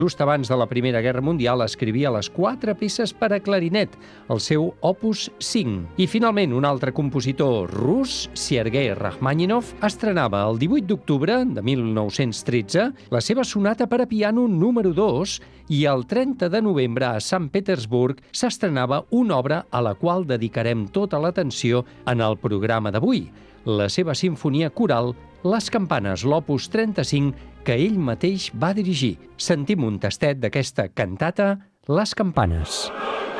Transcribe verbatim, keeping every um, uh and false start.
Just abans de la Primera Guerra Mundial escrivia les quatre peces per a clarinet, el seu opus cinc. I finalment, un altre compositor rus, Sergei Rachmaninov, estrenava el divuit d'octubre de mil nou-cents tretze la seva sonata per a piano número dos i el trenta de novembre a Sant Petersburg s'estrenava una obra a la qual dedicarem tota l'atenció en el programa d'avui, la seva sinfonia coral Les Campanes, l'opus trenta-cinc, que ell mateix va dirigir. Sentim un tastet d'aquesta cantata, Les Campanes.